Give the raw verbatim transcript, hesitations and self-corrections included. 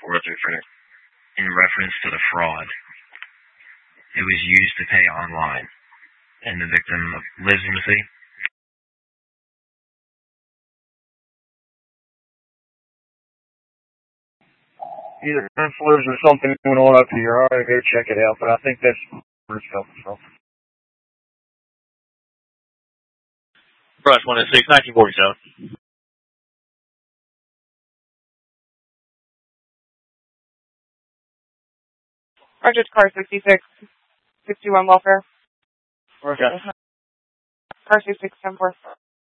four oh three Phoenix. In reference to the fraud. It was used to pay online. And the victim lives in the city. Either influence or something going on up here. I'll go check it out, but I think that's where it's coming from. Brush one oh six, nineteen forty-seven. Roger, car sixty-six, sixty-one welfare. Okay. Car sixty-six, ten four.